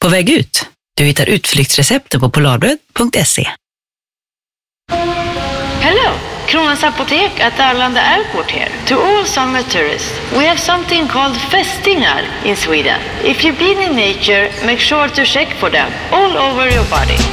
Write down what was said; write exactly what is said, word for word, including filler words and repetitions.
På väg ut. Du hittar utflyktsrecepten på polarbröd punkt se. Hello, Kronans Apotek at Arlanda Airport here. To all summer tourists, we have something called fästingar in Sweden. If you've been in nature, make sure to check for them all over your body.